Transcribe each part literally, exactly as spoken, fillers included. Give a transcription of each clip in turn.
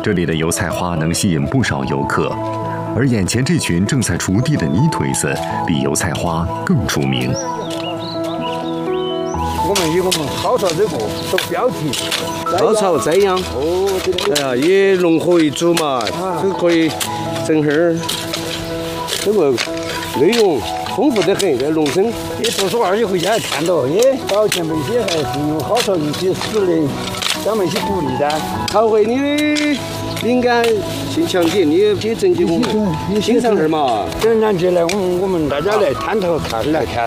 这里的油菜花能吸引不少游客，而眼前这群正在锄地的泥腿子比油菜花更出名。 我们以我们好炒这个做标题， 好炒栽秧。 哦，对哎呀，也融合一组嘛，这可以整哈儿，这个内容丰富得很，在农村。 你说实话，你回家还看到，耶，到前面些还是用好炒一些死的，咱们去鼓励的。 陶慧，你的灵感先强点，你也去征集我们，你欣赏点嘛。 等两节来，我们我们大家来探讨看来看。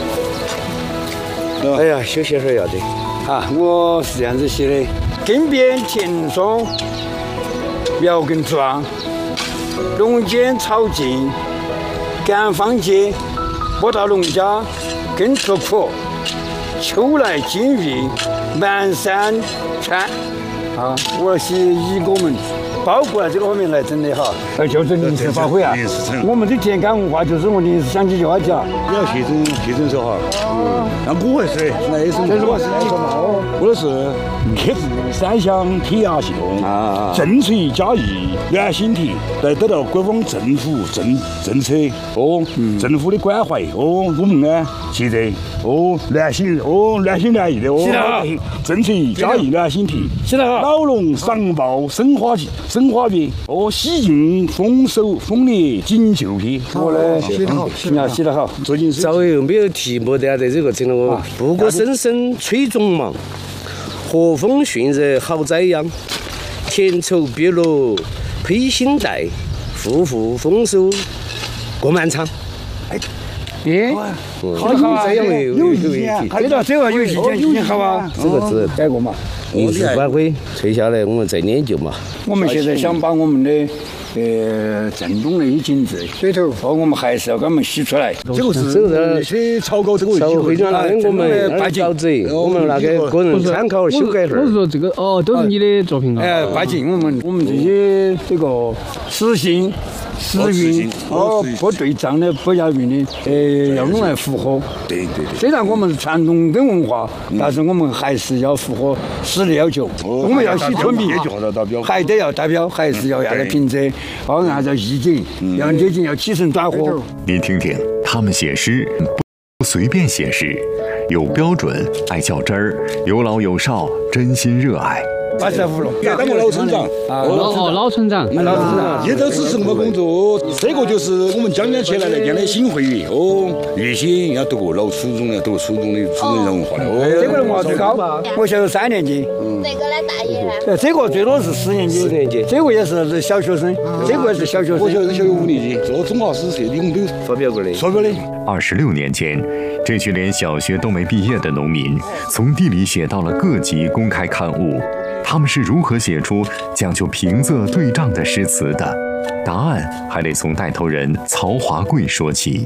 哎呀，休息会儿要得。 啊，我是这样子写的：根边田松，苗根壮，龙间草茎，干芳结，播到农家根出苦，秋来金玉满山川。啊，我是以我们包过来这个方面来整的哈，呃，就是临时发挥啊。我们的田干文化就是我临时想起就要讲。 你要去整去整说哈。嗯。那我还是那也是这是我是一个嘛。 我的是克制三项体压系统啊，政策加以原心体来得到官方政府政政策哦，政府的关怀哦，我们呢现在哦暖心哦暖心暖意的哦，政策加以暖心体， 是的哈。 老农上报生化生化鳖哦，洗净丰收丰烈锦绣鳖。 我呢写得好，你要写得好。 最近稍微没有题目的在这个整了我，不过声声吹中忙。和风驯热好栽秧，田畴碧萝披新带，户户丰收过漫长。 哎，耶， 好好啊，有有有意思。 对了，这个有意见，意见好啊。 这个字改过嘛？ 临时发挥，吹下来我们再研究嘛。 我们现在想把我们的呃正宗的景致水头，哦，我们还是要给他们洗出来。 这个是那些草稿这个稍微点那我们八稿子，我们那个个人参考修改下。 我是说这个哦，都是你的作品啊。 哎，八景，我们我们这些这个实行。时运哦，不对仗的、不押韵的，呃，要弄来符合。 对对对。 虽然我们是传统跟文化，但是我们还是要符合时的要求。我们要写村民，还得要达标，还是要要来评测，要按照意境，要接近，要起承转合。 您听听，他们写诗不随便写诗，有标准，爱较真儿，有老有少，真心热爱。 八十五了， 当过老村长啊，老哦老村长， 老村长， 现在是什么工作？这个就是我们江边起来来讲的新会员哦，原先要读过老初中，要读初中的初中人文化的哦。 这个文化最高，我小学三年级。 那个呢，大爷呢？ 对，这个最多是四年级， 四年级， 这个也是小学生，这个也是小学生。 我小学小学五年级，做中华诗社的，我们都发表过的， 发表的。 二十六年前，这群连小学都没毕业的农民，从地里写到了各级公开刊物。他们是如何写出讲究平仄对仗的诗词的？答案还得从带头人曹华贵说起。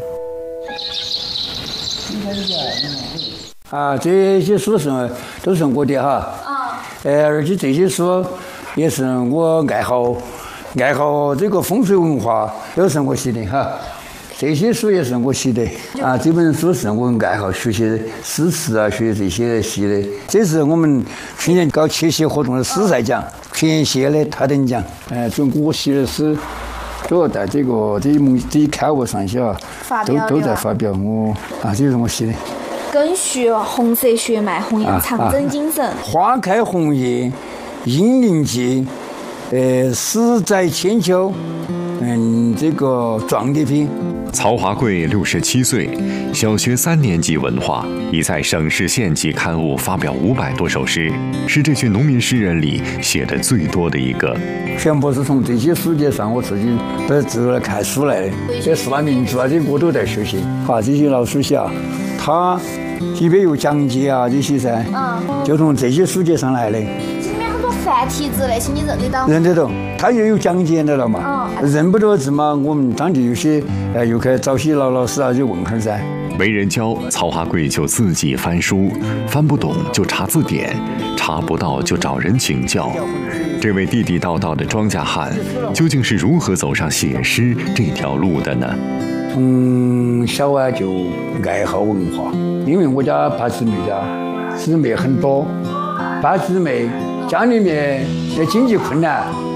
啊，这些书是都是我的哈。啊。呃，而且这些书也是我爱好，爱好这个风水文化，都是我写的哈。这些书也是我写的啊，这本书是我爱好学习诗词啊，学这些写的。这是我们去年搞切写活动的诗赛奖，全县的他等奖。哎，就我写的诗，主要在这个这一门这一刊物上些啊，都都在发表。我啊，这是我写的。 根须红色血脉弘扬长征精神。 花开红叶应灵际，呃，诗在千秋。嗯，这个壮烈篇。 曹华贵六十七岁，小学三年级文化，已在省市县级刊物发表五百多首诗，是这群农民诗人里写的最多的一个。 全部是从这些书籍上我自己都自个来看书来的，这四大名著啊，这我都在学习。啊，这些老书写啊，他这边有讲解啊这些噻，嗯，就从这些书籍上来的。 繁体字那些你认得到？ 认得到，他又有讲解的了嘛。哦、认不到字嘛，我们当地有些呃，又去找些老老师啊，就问下噻。 没人教，曹华贵就自己翻书，翻不懂就查字典，查不到就找人请教。这位地地道道的庄稼汉，究竟是如何走上写诗这条路的呢？ 从小啊就爱好文化，因为我家八姊妹家姊妹很多，八姊妹。家里面的经济困难，